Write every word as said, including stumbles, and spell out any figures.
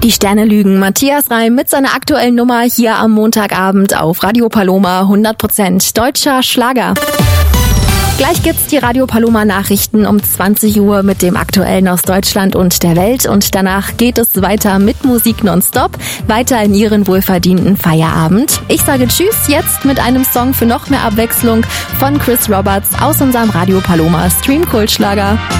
Die Sterne lügen. Matthias Reim mit seiner aktuellen Nummer hier am Montagabend auf Radio Paloma. hundert Prozent deutscher Schlager. Gleich gibt's die Radio Paloma Nachrichten um zwanzig Uhr mit dem Aktuellen aus Deutschland und der Welt. Und danach geht es weiter mit Musik nonstop. Weiter in Ihren wohlverdienten Feierabend. Ich sage Tschüss jetzt mit einem Song für noch mehr Abwechslung von Chris Roberts aus unserem Radio Paloma Stream Kultschlager.